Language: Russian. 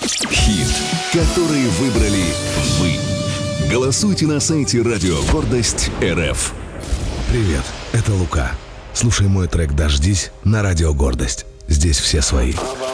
Хит, который выбрали вы. Голосуйте на сайте Радио Гордость РФ. Привет, это Лука. Слушай мой трек «Дождись» на Радио Гордость. Здесь все свои.